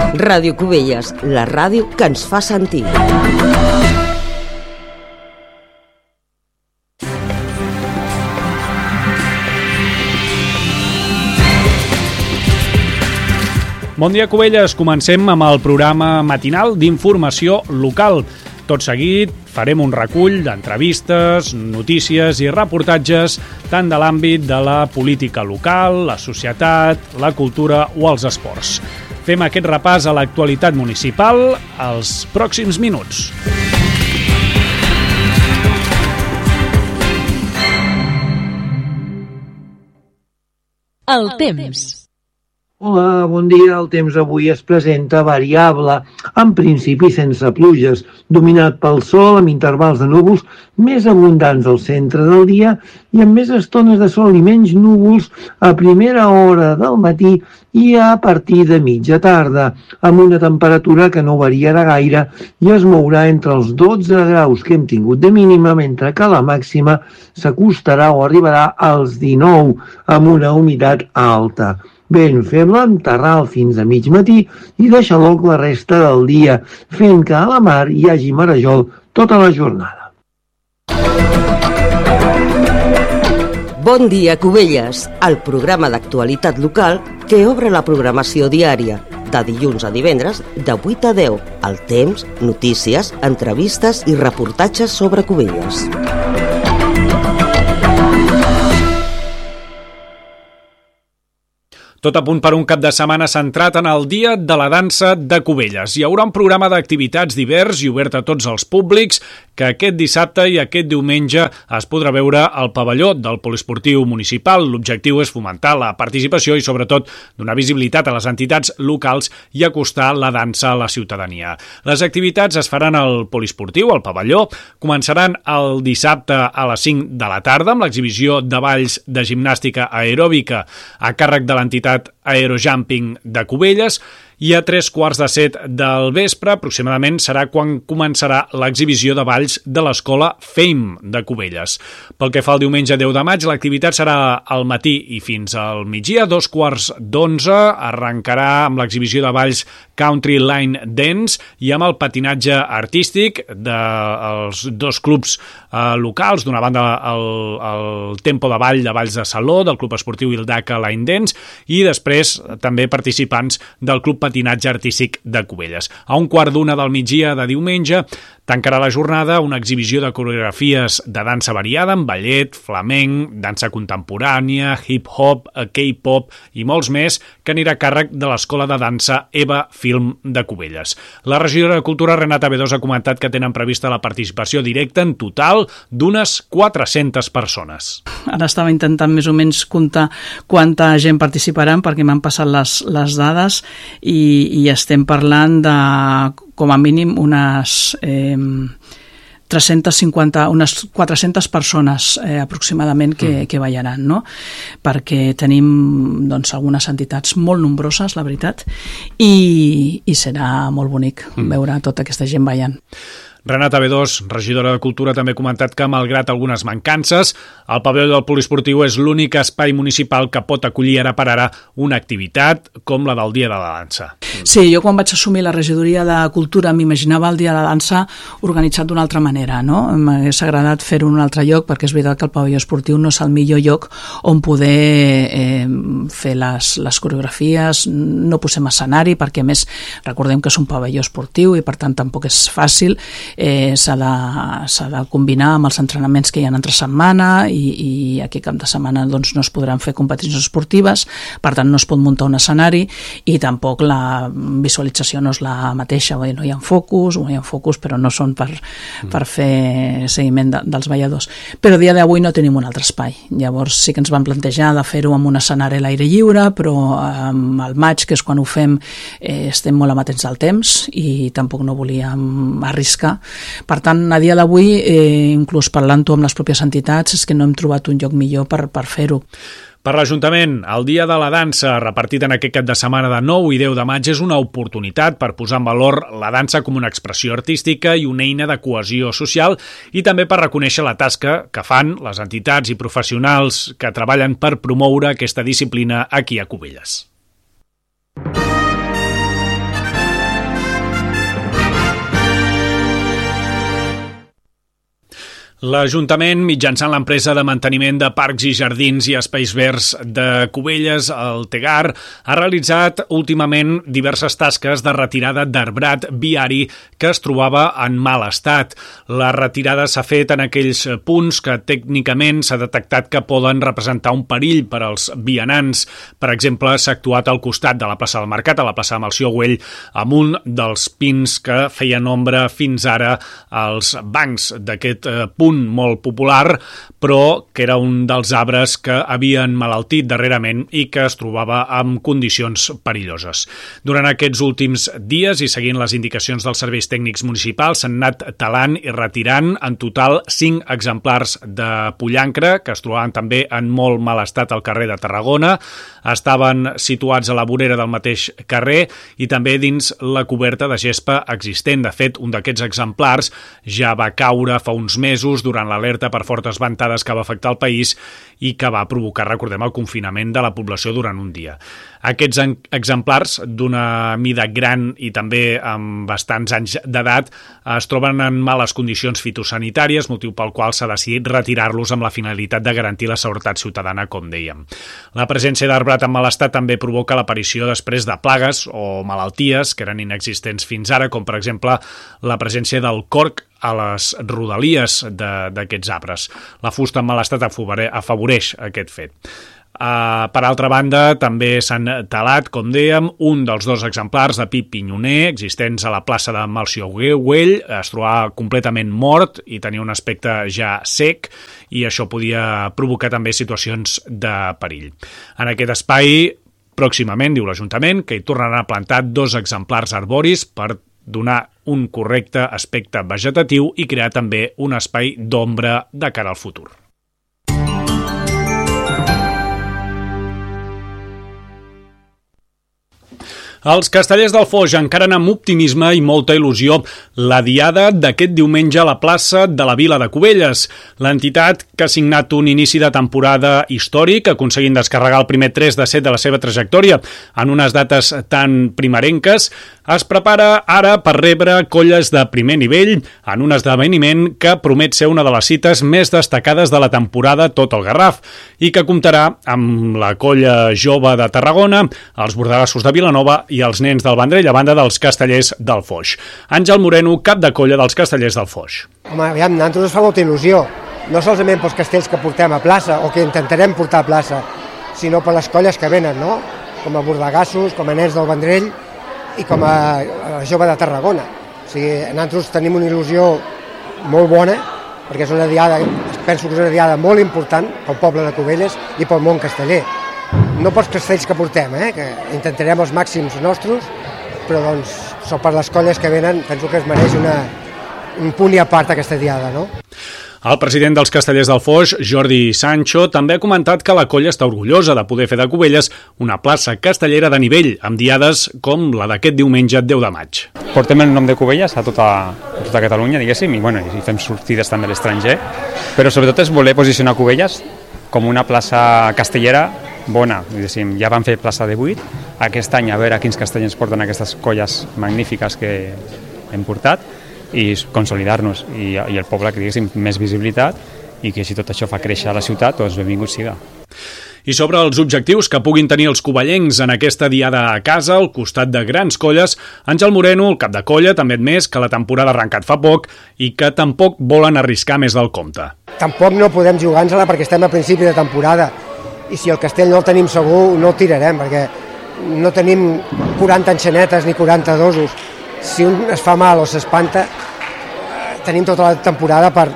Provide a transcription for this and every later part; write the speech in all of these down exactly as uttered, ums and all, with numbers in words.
Ràdio Cubelles, la ràdio que ens fa sentir. Bon dia, Cubelles. Comencem amb el programa matinal d'informació local. Tot seguit farem un recull d'entrevistes, notícies i reportatges tant de l'àmbit de la política local, la societat, la cultura o els esports. Fem aquest repàs a l'actualitat municipal als pròxims minuts. El temps. Hola, bon dia. El temps avui es presenta variable, en principi sense pluges, dominat pel sol amb intervals de núvols més abundants al centre del dia i amb més estones de sol i menys núvols a primera hora del matí i a partir de mitja tarda, amb una temperatura que no variarà gaire i es mourà entre els dotze graus que hem tingut de mínima, mentre que la màxima s'acostarà o arribarà als dinou, amb una humitat alta. Vent feble amb terral fins a mig matí i de xaloc la resta del dia, fent que a la mar hi hagi marejol tota la jornada. Bon dia, Cubelles, el programa d'actualitat local que obre la programació diària, de dilluns a divendres, de vuit a deu, el temps, notícies, entrevistes i reportatges sobre Cubelles. Tot a punt per un cap de setmana centrat en el Dia de la Dansa de Cubelles. Hi haurà un programa d'activitats divers i obert a tots els públics que aquest dissabte i aquest diumenge es podrà veure al pavelló del Poliesportiu Municipal. L'objectiu és fomentar la participació i, sobretot, donar visibilitat a les entitats locals i acostar la dansa a la ciutadania. Les activitats es faran al Poliesportiu, al pavelló. Començaran el dissabte a les cinc de la tarda amb l'exhibició de balls de gimnàstica aeròbica a càrrec de l'entitat Aerojumping de Cubelles, i a tres quarts de set del vespre, aproximadament, serà quan començarà l'exhibició de balls de l'escola Fame de Cubelles. Pel que fa al diumenge deu de maig, l'activitat serà al matí i fins al migdia, dos quarts d'onze, arrencarà amb l'exhibició de balls Country Line Dance i amb el patinatge artístic dels dos clubs eh, locals, d'una banda el, el Tempo de Ball de Valls de Saló, del Club Esportiu Ildaca Line Dance, i després també participants del Club Patinatge Artístic de Cubelles. A un quart d'una del migdia de diumenge tancarà la jornada una exhibició de coreografies de dansa variada amb ballet, flamenc, dansa contemporània, hip-hop, K-pop i molts més, que anirà a càrrec de l'Escola de Dansa Eva Film de Cubelles. La regidora de Cultura, Renata Bedós, ha comentat que tenen prevista la participació directa en total d'unes quatre-centes persones. Ara estava intentant més o menys comptar quanta gent participaran perquè m'han passat les, les dades i, i estem parlant de com a mínim unes eh, tres-centes cinquanta, unes quatre-centes persones eh, aproximadament que, mm. que ballaran, no? Perquè tenim doncs, algunes entitats molt nombroses, la veritat, i, i serà molt bonic mm. veure tota aquesta gent ballant. Renata Bedós, regidora de Cultura, també ha comentat que, malgrat algunes mancances, el pavelló del Poliesportiu és l'únic espai municipal que pot acollir ara per ara una activitat com la del Dia de la Dansa. Sí, jo quan vaig assumir la regidoria de Cultura m'imaginava el Dia de la Dansa organitzat d'una altra manera, no? M'hagués agradat fer-ho en un altre lloc, perquè és veritat que el pavelló esportiu no és el millor lloc on poder eh, fer les, les coreografies, no posem escenari, perquè a més recordem que és un pavelló esportiu i per tant tampoc és fàcil. Eh, s'ha de, s'ha de combinar amb els entrenaments que hi ha entre setmana i, i aquí cap de setmana doncs, no es podran fer competicions esportives, per tant no es pot muntar un escenari i tampoc la visualització no és la mateixa, vull dir, no hi ha focus, o hi ha focus però no són per, per fer seguiment de, dels balladors. Però a dia d'avui no tenim un altre espai, llavors sí que ens vam plantejar de fer-ho amb un escenari a l'aire lliure, però amb el maig, que és quan ho fem, eh, estem molt amatents al temps i tampoc no volíem arriscar. Per tant, a dia d'avui, eh, inclús parlant-ho amb les pròpies entitats, és que no hem trobat un lloc millor per, per fer-ho. Per l'Ajuntament, el Dia de la Dansa, repartit en aquest cap de setmana de nou i deu de maig, és una oportunitat per posar en valor la dansa com una expressió artística i una eina de cohesió social i també per reconèixer la tasca que fan les entitats i professionals que treballen per promoure aquesta disciplina aquí a Cubelles. L'Ajuntament, mitjançant l'empresa de manteniment de parcs i jardins i espais verds de Cubelles, el Tegar, ha realitzat últimament diverses tasques de retirada d'arbrat viari que es trobava en mal estat. La retirada s'ha fet en aquells punts que tècnicament s'ha detectat que poden representar un perill per als vianants. Per exemple, s'ha actuat al costat de la plaça del Mercat, a la plaça de Melcior Güell, amb un dels pins que feien ombra fins ara als bancs d'aquest punt molt popular, però que era un dels arbres que havien malaltit darrerament i que es trobava en condicions perilloses. Durant aquests últims dies i seguint les indicacions dels serveis tècnics municipals s'han anat talant i retirant en total cinc exemplars de pollancre que es trobaven també en molt mal estat al carrer de Tarragona. Estaven situats a la vorera del mateix carrer i també dins la coberta de gespa existent. De fet, un d'aquests exemplars ja va caure fa uns mesos durant l'alerta per fortes ventades que va afectar el país i que va provocar, recordem, el confinament de la població durant un dia. Aquests exemplars d'una mida gran i també amb bastants anys d'edat es troben en males condicions fitosanitàries, motiu pel qual s'ha decidit retirar-los amb la finalitat de garantir la seguretat ciutadana, com dèiem. La presència d'arbrat en mal estat també provoca l'aparició després de plagues o malalties que eren inexistents fins ara, com per exemple la presència del corc a les rodalies d'aquests arbres. La fusta en mal estat afavoreix aquest fet. Uh, per altra banda, també s'han talat, com dèiem, un dels dos exemplars de pi pinyoner existents a la plaça de Melcior Güell. Es trobava completament mort i tenia un aspecte ja sec i això podia provocar també situacions de perill. En aquest espai, pròximament, diu l'Ajuntament, que hi tornaran a plantar dos exemplars arboris per donar un correcte aspecte vegetatiu i crear també un espai d'ombra de cara al futur. Els castellers del Foix encaren amb optimisme i molta il·lusió la diada d'aquest diumenge a la plaça de la Vila de Cubelles. L'entitat, que ha signat un inici de temporada històric, aconseguint descarregar el primer tres de set de la seva trajectòria en unes dates tan primerenques, es prepara ara per rebre colles de primer nivell en un esdeveniment que promet ser una de les cites més destacades de la temporada tot el Garraf i que comptarà amb la colla jove de Tarragona, els bordegassos de Vilanova i els nens del Vendrell, a banda dels castellers del Foix. Àngel Moreno, cap de colla dels castellers del Foix. Home, aviam, a nosaltres ens fa molta il·lusió, no solament pels castells que portem a plaça o que intentarem portar a plaça, sinó per les colles que venen, no? Com a bordegassos, com a nens del Vendrell i com a, a la jove de Tarragona. O sigui, nosaltres tenim una il·lusió molt bona, perquè és una diada, penso que és una diada molt important pel poble de Cubelles i pel món casteller. No pels castells que portem, eh? Que intentarem els màxims nostres, però doncs, per les colles que venen, penso que es mereix una, un punt i a part aquesta diada, no? El president dels castellers del Foix, Jordi Sancho, també ha comentat que la colla està orgullosa de poder fer de Cubelles una plaça castellera de nivell, amb diades com la d'aquest diumenge deu de maig. Portem el nom de Cubelles a tota, a tota Catalunya, diguéssim, i, bueno, i fem sortides també a l'estranger, però sobretot és voler posicionar Cubelles com una plaça castellera bona, diguéssim. Ja van fer plaça de vuit, aquest any a veure quins castellers porten aquestes colles magnífiques que hem portat i consolidar-nos i, i el poble que diguéssim més visibilitat i que si tot això fa créixer la ciutat, doncs benvingut siga. I sobre els objectius que puguin tenir els covellencs en aquesta diada a casa, al costat de grans colles, Àngel Moreno, el cap de colla, també ha admès que la temporada ha arrencat fa poc i que tampoc volen arriscar més del compte. Tampoc no podem jugar-nos-la perquè estem a principi de temporada i si el castell no el tenim segur no el tirarem perquè no tenim quaranta enxanetes ni quaranta dosos. Si un es fa mal o s'espanta, tenim tota la temporada per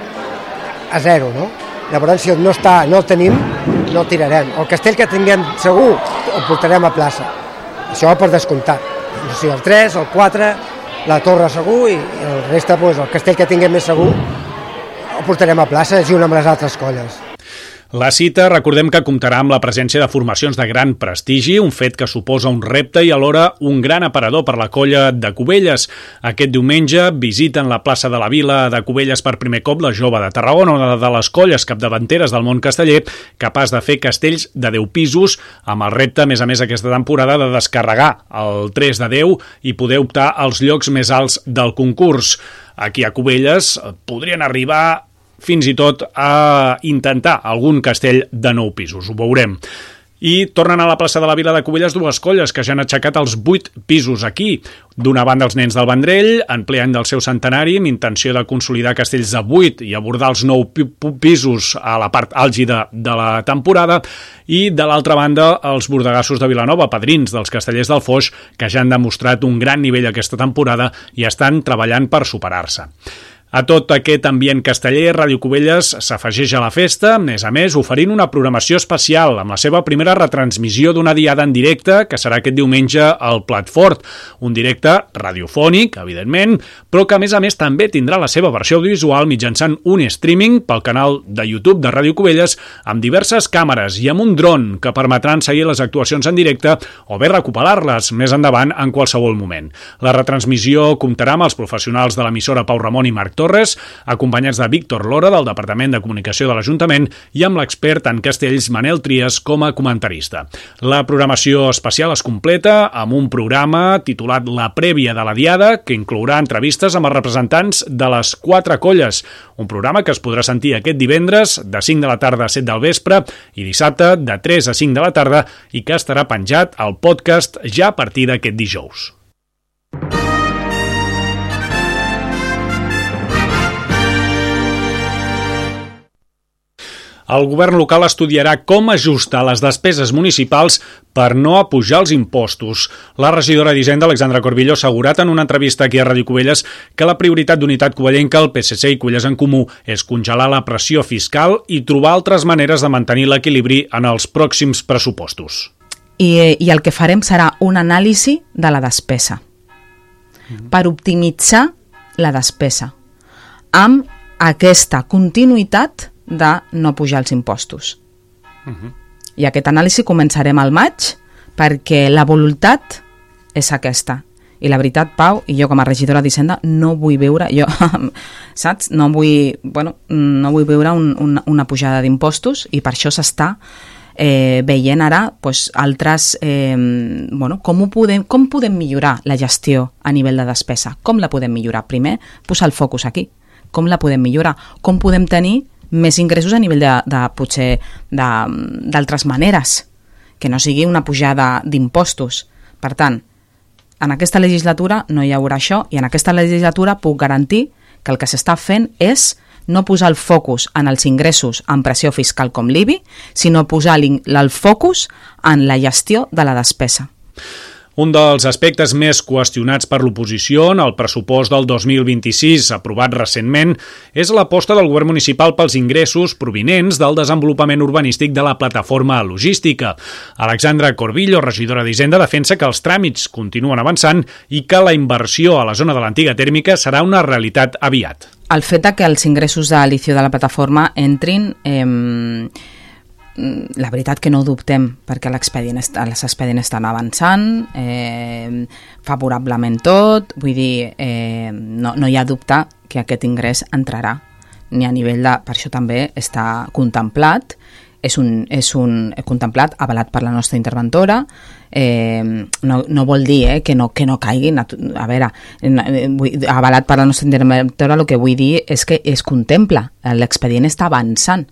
a zero, no? Llavors, si no, està, no el tenim, no el tirarem. El castell que tinguem segur el portarem a plaça. Això per descomptat. O sigui, el tres, el quatre, la torre segur i el reste, doncs, el castell que tinguem més segur el portarem a plaça junt amb les altres colles. La cita, recordem que comptarà amb la presència de formacions de gran prestigi, un fet que suposa un repte i alhora un gran aparador per la colla de Cubelles. Aquest diumenge visiten la plaça de la Vila de Cubelles per primer cop la jove de Tarragona, una de les colles capdavanteres del món casteller, capaç de fer castells de deu pisos, amb el repte, a més a més, aquesta temporada de descarregar el tres de deu i poder optar als llocs més alts del concurs. Aquí a Cubelles podrien arribar fins i tot a intentar algun castell de nou pisos. Ho veurem. I tornen a la plaça de la Vila de Cubelles dues colles que ja han aixecat els vuit pisos aquí. D'una banda els Nens del Vendrell, en ple any del seu centenari, amb intenció de consolidar castells de vuit i abordar els nou pisos a la part àlgida de la temporada, i de l'altra banda els bordegassos de Vilanova, padrins dels castellers del Foix, que ja han demostrat un gran nivell aquesta temporada i estan treballant per superar-se. A tot aquest ambient casteller, Ràdio Cubelles s'afegeix a la festa, a més a més, oferint una programació especial amb la seva primera retransmissió d'una diada en directe, que serà aquest diumenge al Plat Fort, un directe radiofònic, evidentment, però que a més a més també tindrà la seva versió audiovisual mitjançant un streaming pel canal de YouTube de Ràdio Cubelles amb diverses càmeres i amb un dron que permetran seguir les actuacions en directe o bé recuperar-les més endavant en qualsevol moment. La retransmissió comptarà amb els professionals de l'emissora Pau Ramon i Marc Torres, acompanyats de Víctor Lora, del Departament de Comunicació de l'Ajuntament, i amb l'expert en castells Manel Trias com a comentarista. La programació especial es completa amb un programa titulat La Prèvia de la Diada, que inclourà entrevistes amb els representants de les quatre colles, un programa que es podrà sentir aquest divendres de cinc de la tarda a set del vespre i dissabte de tres a cinc de la tarda i que estarà penjat al podcast ja a partir d'aquest dijous. El govern local estudiarà com ajustar les despeses municipals per no apujar els impostos. La regidora d'Hisenda, Alexandra Corbillo, ha assegurat en una entrevista aquí a Ràdio Cubelles que la prioritat d'Unitat Covellenca, el P S C i Cubelles en Comú és congelar la pressió fiscal i trobar altres maneres de mantenir l'equilibri en els pròxims pressupostos. I, i el que farem serà una anàlisi de la despesa mm. per optimitzar la despesa amb aquesta continuïtat de no pujar els impostos. Uh-huh. I aquest anàlisi començarem al maig perquè la voluntat és aquesta. I la veritat, Pau, i jo com a regidora d'Hisenda no vull veure, jo, saps? No vull, bueno, no vull veure un, una, una pujada d'impostos i per això s'està eh, veient ara pues, altres, eh, bueno, com, ho podem, com podem millorar la gestió a nivell de despesa? Com la podem millorar? Primer, posar el focus aquí. Com la podem millorar? Com podem tenir més ingressos a nivell de, de potser d'altres maneres, que no sigui una pujada d'impostos. Per tant, en aquesta legislatura no hi haurà això i en aquesta legislatura puc garantir que el que s'està fent és no posar el focus en els ingressos en pressió fiscal com l'I B I, sinó posar el focus en la gestió de la despesa. Un dels aspectes més qüestionats per l'oposició en el pressupost del dos mil vint-i-sis, aprovat recentment, és l'aposta del govern municipal pels ingressos provinents del desenvolupament urbanístic de la plataforma logística. Alexandra Corbillo, regidora d'Hisenda, defensa que els tràmits continuen avançant i que la inversió a la zona de l'antiga tèrmica serà una realitat aviat. El fet que els ingressos de l'inici de la plataforma entrin... Eh, la veritat que no ho dubtem perquè l'expedient les expedients estan avançant eh, favorablement tot, vull dir eh, no, no hi ha dubte que aquest ingrés entrarà ni a nivell de, per això també està contemplat és un, és un contemplat, avalat per la nostra interventora eh, no, no vol dir eh, que, no, que no caiguin a, a veure, avalat per la nostra interventora el que vull dir és que es contempla, l'expedient està avançant.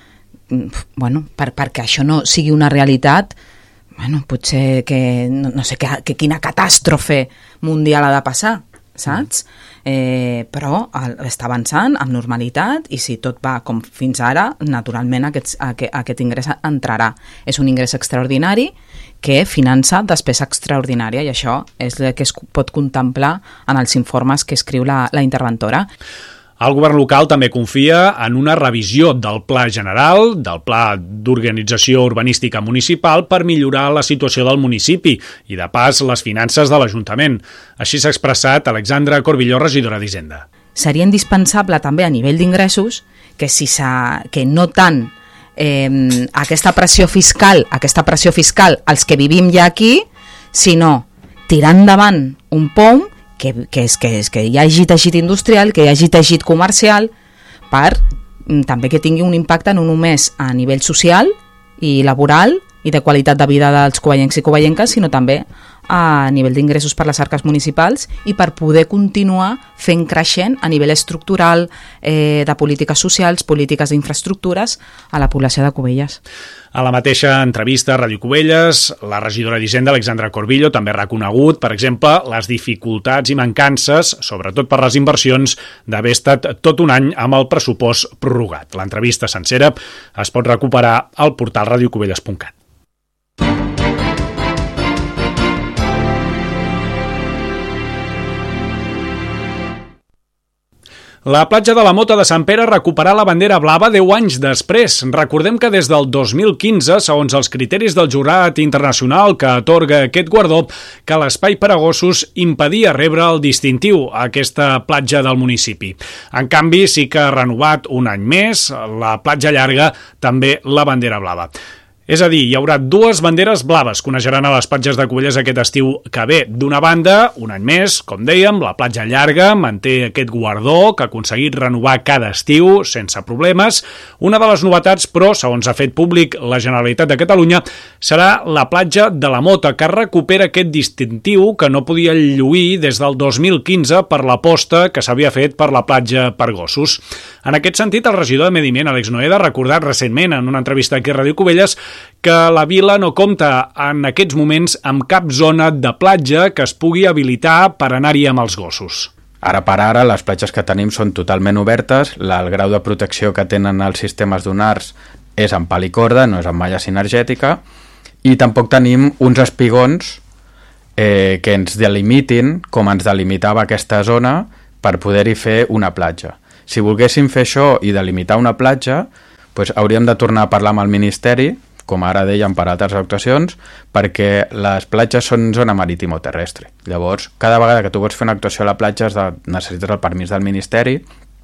Bueno, per, perquè això no sigui una realitat, bueno, potser que no, no sé que, que quina catàstrofe mundial ha de passar, saps? Eh, però el, està avançant amb normalitat i si tot va com fins ara, naturalment aquest, aquest, aquest ingrés entrarà. És un ingrés extraordinari que finança despesa extraordinària i això és el que es pot contemplar en els informes que escriu la, la interventora. El govern local també confia en una revisió del Pla General, del Pla d'Organització Urbanística Municipal per millorar la situació del municipi i, de pas, les finances de l'Ajuntament. Així s'ha expressat Alexandra Corbillo, regidora d'Hisenda. Seria indispensable també a nivell d'ingressos que, si que no tant eh, aquesta pressió fiscal, aquesta pressió fiscal als que vivim ja aquí, sinó tirar endavant un P O M Que, que, és, que, és, que hi hagi teixit industrial, que hi hagi teixit comercial, per també que tingui un impacte no només a nivell social i laboral i de qualitat de vida dels covellencs i covellenques, sinó també a nivell d'ingressos per les arques municipals i per poder continuar fent creixent a nivell estructural eh, de polítiques socials, polítiques d'infraestructures a la població de Cubelles. A la mateixa entrevista a Ràdio Cubelles, la regidora d'Hisenda, Alexandra Corbillo, també ha reconegut, per exemple, les dificultats i mancances, sobretot per les inversions, d'haver estat tot un any amb el pressupost prorrogat. L'entrevista sencera es pot recuperar al portal radiocubelles punt cat. La platja de la Mota de Sant Pere recuperà la bandera blava deu anys després. Recordem que des del dos mil quinze, segons els criteris del jurat internacional que atorga aquest guardó, que l'espai per a gossos impedia rebre el distintiu a aquesta platja del municipi. En canvi, sí que ha renovat un any més la platja llarga, també la bandera blava. És a dir, hi haurà dues banderes blaves que onejaran a les platges de Cubelles aquest estiu que ve. D'una banda, un any més, com dèiem, la platja llarga manté aquest guardó que ha aconseguit renovar cada estiu sense problemes. Una de les novetats, però, segons ha fet públic la Generalitat de Catalunya, serà la platja de la Mota, que recupera aquest distintiu que no podia lluir des del dos mil quinze per l'aposta que s'havia fet per la platja per gossos. En aquest sentit, el regidor de Medi Ambient, Àlex Noeda, ha recordat recentment en una entrevista aquí a Ràdio Cubelles que la vila no compta en aquests moments amb cap zona de platja que es pugui habilitar per anar-hi amb els gossos. Ara per ara les platges que tenim són totalment obertes, el grau de protecció que tenen els sistemes dunars és amb pal i corda, no és amb malla sinergètica, i tampoc tenim uns espigons eh, que ens delimitin com ens delimitava aquesta zona per poder-hi fer una platja. Si volguéssim fer això i delimitar una platja, doncs hauríem de tornar a parlar amb el Ministeri, com ara dèiem per altres actuacions, perquè les platges són zona marítim-terrestre. Llavors, cada vegada que tu vols fer una actuació a la platja de, necessites el permís del Ministeri,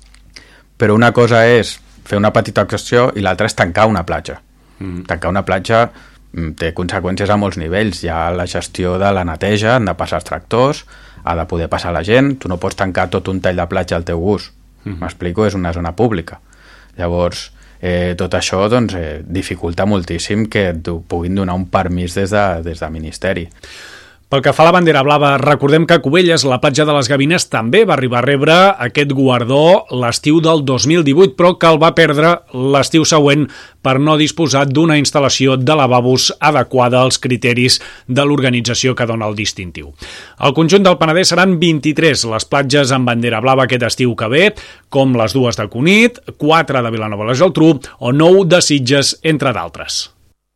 però una cosa és fer una petita actuació i l'altra és tancar una platja. Mm. Tancar una platja té conseqüències a molts nivells. Hi ha la gestió de la neteja, han de passar els tractors, ha de poder passar la gent, tu no pots tancar tot un tall de platja al teu gust. Mm. M'explico, és una zona pública. Llavors, Eh, tot això doncs, eh, dificulta moltíssim que et puguin donar un permís des de, des del Ministeri. Pel que fa a la bandera blava, recordem que a Cubelles, la platja de les Gavines, també va arribar a rebre aquest guardó l'estiu del dos mil divuit, però que el va perdre l'estiu següent per no disposar d'una instal·lació de lavabos adequada als criteris de l'organització que dona el distintiu. Al conjunt del Penedès seran vint-i-tres les platges amb bandera blava aquest estiu que ve, com les dues de Cunit, quatre de Vilanova i la Geltrú o nou de Sitges, entre d'altres.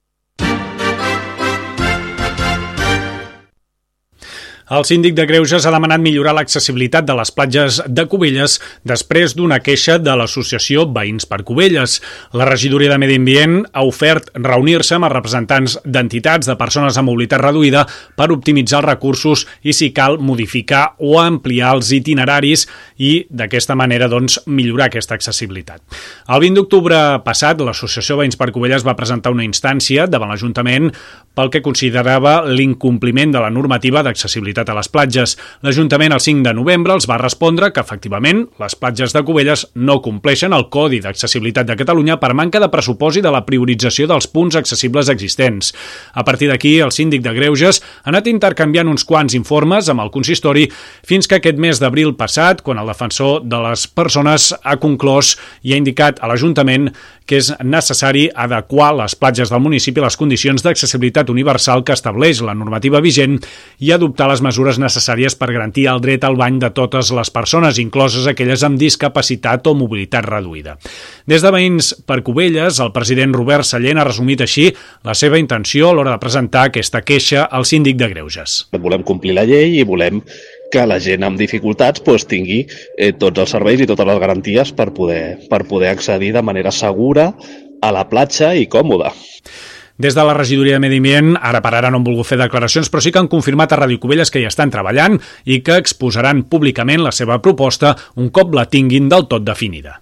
El síndic de Greuges ha demanat millorar l'accessibilitat de les platges de Cubelles després d'una queixa de l'associació Veïns per Cubelles. La regidoria de Medi Ambient ha ofert reunir-se amb els representants d'entitats de persones amb mobilitat reduïda per optimitzar els recursos i, si cal, modificar o ampliar els itineraris i, d'aquesta manera, doncs, millorar aquesta accessibilitat. El vint d'octubre passat, l'associació Veïns per Cubelles va presentar una instància davant l'Ajuntament pel que considerava l'incompliment de la normativa d'accessibilitat a les platges. L'Ajuntament el cinc de novembre els va respondre que, efectivament, les platges de Cubelles no compleixen el Codi d'Accessibilitat de Catalunya per manca de pressupost i de la priorització dels punts accessibles existents. A partir d'aquí, el síndic de Greuges ha anat intercanviant uns quants informes amb el consistori fins que aquest mes d'abril passat, quan el defensor de les persones ha conclòs i ha indicat a l'Ajuntament que és necessari adequar les platges del municipi a les condicions d'accessibilitat universal que estableix la normativa vigent i adoptar les mesures necessàries per garantir el dret al bany de totes les persones, incloses aquelles amb discapacitat o mobilitat reduïda. Des de Veïns per Cubelles, el president Robert Sallent ha resumit així la seva intenció a l'hora de presentar aquesta queixa al síndic de Greuges. Volem complir la llei i volem que la gent amb dificultats pues, tingui eh, tots els serveis i totes les garanties per poder, per poder accedir de manera segura a la platja i còmoda. Des de la regidoria de Medi Ambient, ara per ara no han volgut fer declaracions, però sí que han confirmat a Ràdio Cubelles que hi estan treballant i que exposaran públicament la seva proposta un cop la tinguin del tot definida.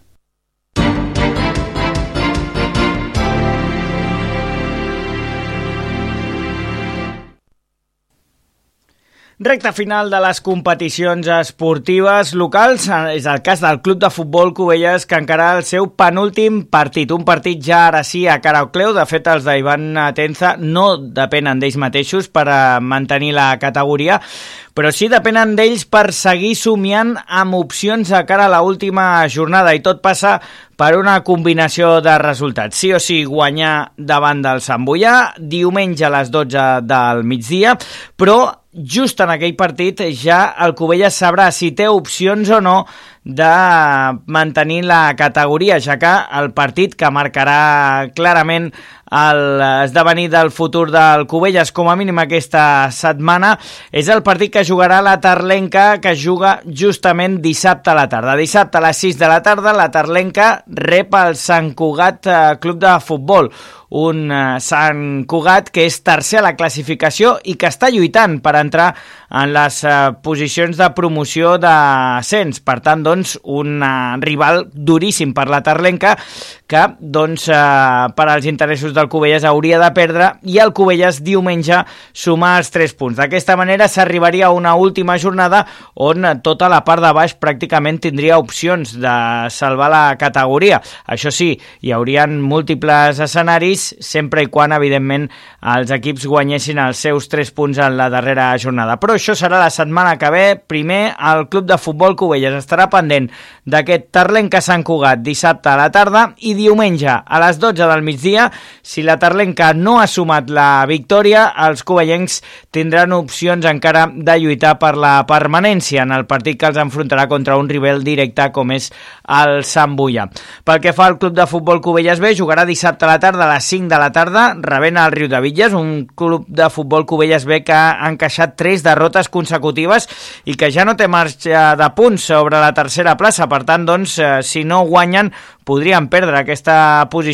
Recta final de les competicions esportives locals és el cas del Club de Futbol Cubelles, que encara el seu penúltim partit, un partit ja ara sí a cara o cleu. De fet, els d'Ivan Atenza no depenen d'ells mateixos per mantenir la categoria, però sí depenen d'ells per seguir somiant amb opcions a cara a l'última jornada, i tot passa per una combinació de resultats. Sí o sí guanyar davant del Sant Boià, diumenge a les dotze del migdia, però just en aquell partit ja el Cubelles sabrà si té opcions o no de mantenir la categoria, ja que el partit que marcarà clarament l'esdevenir del futur del Cubelles, com a mínim aquesta setmana, és el partit que jugarà la Tarlenca, que juga justament dissabte a la tarda. Dissabte a les sis de la tarda, la Tarlenca rep el Sant Cugat Club de Futbol, un Sant Cugat que és tercer a la classificació i que està lluitant per entrar en les posicions de promoció d'ascens. Per tant, doncs, un rival duríssim per la Tarlenca, que doncs, per als interessos del Cubelles hauria de perdre, i el Cubelles diumenge sumar els tres punts. D'aquesta manera s'arribaria a una última jornada on tota la part de baix pràcticament tindria opcions de salvar la categoria. Això sí, hi haurien múltiples escenaris, sempre i quan, evidentment, els equips guanyessin els seus tres punts en la darrera jornada. Però això serà la setmana que ve. Primer, el Club de Futbol Cubelles estarà pendent d'aquest Tarlenca Sant Cugat dissabte a la tarda, i diumenge a les dotze del migdia, si la Tarlenca no ha sumat la victòria, els cubellencs tindran opcions encara de lluitar per la permanència en el partit que els enfrontarà contra un rival directe com és el Sant Boià. Pel que fa al Club de Futbol Cubelles B, jugarà dissabte a la tarda a les cinc de la tarda, rebent el Riudebitlles, un Club de Futbol Cubelles B que ha encaixat tres derrotes consecutives i que ja no té marge de punts sobre la tercera plaça. Per tant, doncs, si no guanyen, podrien perdre aquesta posició